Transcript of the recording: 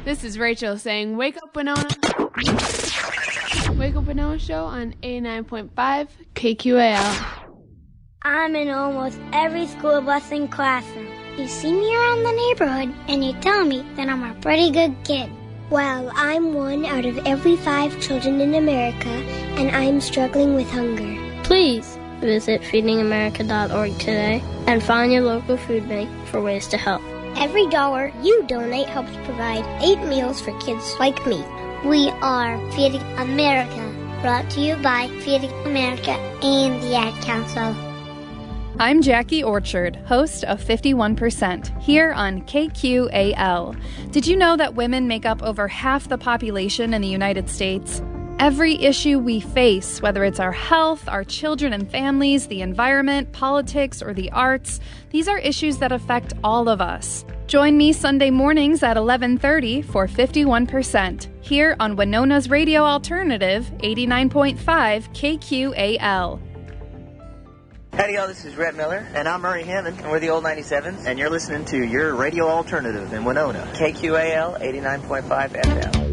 This is Rachel saying, Wake Up Winona. Wake Up Winona Show on 89.5 KQAL. I'm in almost every school bus and classroom. You see me around the neighborhood, and you tell me that I'm a pretty good kid. Well, I'm 1 out of every 5 children in America, and I'm struggling with hunger. Please visit feedingamerica.org today and find your local food bank for ways to help. Every dollar you donate helps provide 8 meals for kids like me. We are Feeding America, brought to you by Feeding America and the Ad Council. I'm Jackie Orchard, host of 51%, here on KQAL. Did you know that women make up over half the population in the United States? Every issue we face, whether it's our health, our children and families, the environment, politics, or the arts, these are issues that affect all of us. Join me Sunday mornings at 11:30 for 51%, here on Winona's Radio Alternative, 89.5 KQAL. Howdy y'all, this is Rhett Miller. And I'm Murray Hammond, and we're the Old 97s, and you're listening to your radio alternative in Winona, KQAL 89.5 FM.